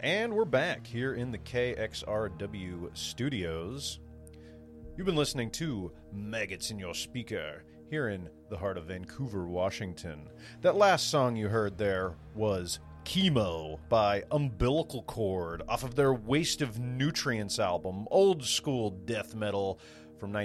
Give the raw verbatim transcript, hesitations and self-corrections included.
And we're back here in the K X R W studios. You've been listening to Maggots in Your Speaker here in the heart of Vancouver, Washington. That last song you heard there was Chemo by Umbilical Cord off of their Waste of Nutrients album, old school death metal from